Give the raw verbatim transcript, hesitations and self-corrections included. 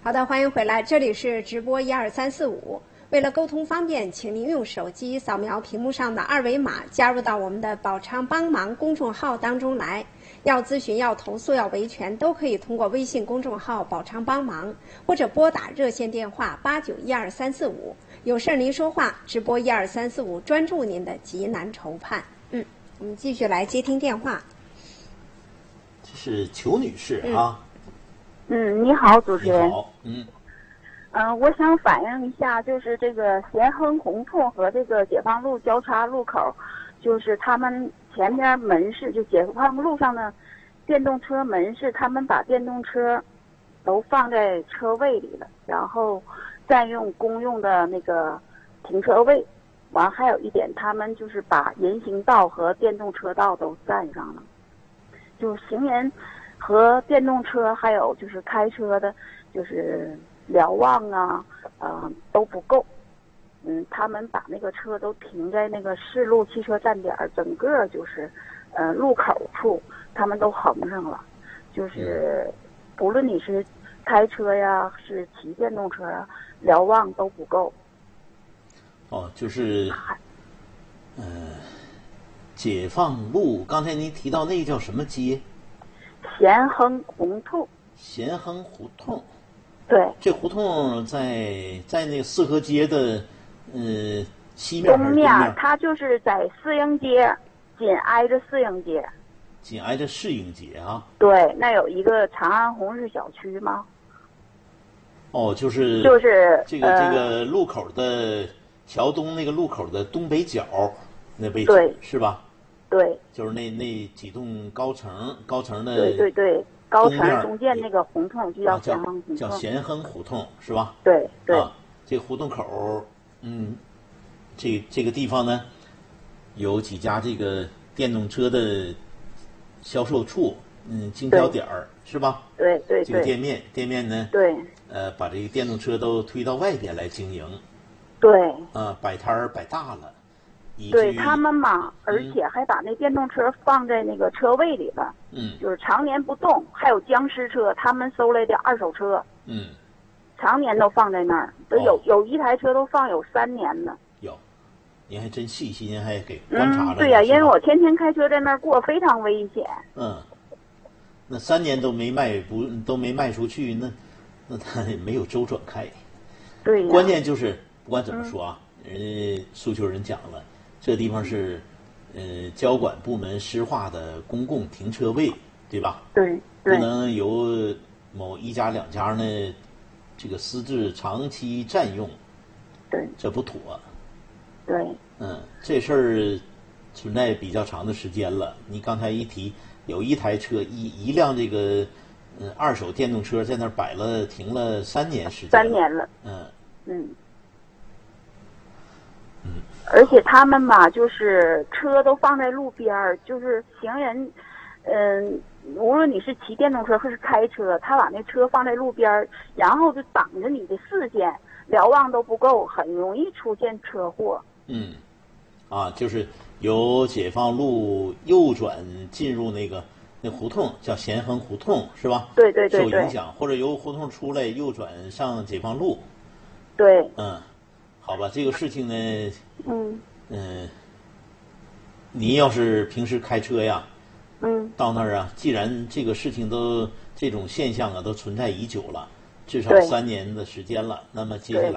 好的，欢迎回来，这里是直播一二三四五。为了沟通方便，请您用手机扫描屏幕上的二维码，加入到我们的宝昌帮忙公众号当中来。要咨询、要投诉、要维权，都可以通过微信公众号宝昌帮忙，或者拨打热线电话八九一二三四五。有事您说话，直播一二三四五，专注您的急难愁盼。嗯，我们继续来接听电话。 这是裘女士啊。 嗯，你好，主持人。 你好，嗯。 嗯、呃，我想反映一下，就是这个咸亨胡同和这个解放路交叉路口，就是他们前边门市，就解放路上的电动车门市，他们把电动车都放在车位里了，然后占用公用的那个停车位。完，还有一点，他们就是把人行道和电动车道都占上了，就是行人和电动车，还有就是开车的，就是瞭望啊，呃都不够。嗯，他们把那个车都停在那个市路汽车站点，整个就是呃路口处，他们都横上了。就是不论你是开车呀，是骑电动车呀，瞭望都不够。 哦，就是，呃，解放路，刚才您提到那个叫什么街？ 咸亨胡同。 咸亨胡同。 对。 这胡同在在那个四合街的呃西面还是东面？它就是在四营街，紧挨着四营街。 紧挨着世营街啊。 对，那有一个长安红日小区吗？ 哦，就是就是这个、呃、这个路口的桥东那个路口的东北角那位置， 对， 是吧？ 对， 就是那那几栋高层高层的， 对对对，高层中间那个胡同就叫咸亨胡同， 叫咸亨胡同是吧？ 对对。 啊，这胡同口，嗯，这这个地方呢，有几家这个电动车的销售处，嗯，经销点儿是吧？ 对对对。 这个店面店面呢， 对， 呃，把这个电动车都推到外边来经营。 对。 啊，摆摊儿摆大了。 对他们嘛，而且还把那电动车放在那个车位里了， 嗯， 就是常年不动。还有僵尸车，他们收来的二手车， 嗯， 常年都放在那儿，都有、哦、有一台车都放有三年呢。 有，您还真细心，您还给观察了。 嗯，对呀、啊，因为我天天开车在那儿过，非常危险。 嗯，那三年都没卖不都没卖出去，那那他也没有周转开。 对、啊， 关键就是不管怎么说啊，嗯、人家诉求人讲了。这地方是，呃，交管部门施划的公共停车位，对吧？ 对对。 不能由某一家两家呢，这个私自长期占用。 对。 这不妥。 对。 嗯，这事儿存在比较长的时间了。你刚才一提，有一台车一一辆这个，嗯，二手电动车在那儿摆了停了三年时间。 三年了。 嗯。 嗯。 嗯， 而且他们吧，就是车都放在路边儿，就是行人，嗯，无论你是骑电动车还是开车，他把那车放在路边儿，然后就挡着你的视线，瞭望都不够，很容易出现车祸。 嗯，啊，就是由解放路右转进入那个那胡同，叫咸亨胡同，是吧？ 对对对对。 受影响，或者由胡同出来右转上解放路。 对。 嗯。好吧，这个事情呢， 嗯嗯、呃，你要是平时开车呀， 嗯， 到那儿啊，既然这个事情都这种现象啊都存在已久了，至少三年的时间了，那么接下来。